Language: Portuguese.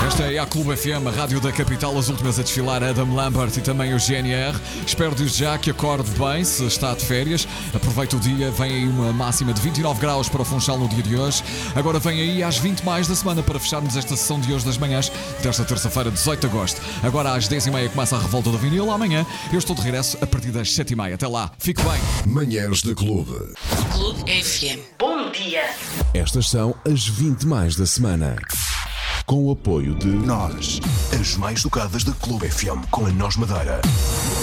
Esta é a Clube FM, a rádio da capital, as últimas a desfilar, Adam Lambert e também o GNR. Espero desde já que acorde bem, se está de férias. Aproveite o dia, vem aí uma máxima de 29 graus para o Funchal no dia de hoje. Agora vem aí às 20 mais da semana para fecharmos esta sessão de hoje das manhãs, desta terça-feira, 18 de agosto. Agora às 10h30 começa a revolta do vinil. Amanhã eu estou de regresso a partir das 7h30. Até lá, fique bem. Manhãs da Clube. Clube FM. Bom dia. Estas são as 20 mais da semana. Com o apoio de Nós, as mais tocadas da Clube FM com a Nós Madeira.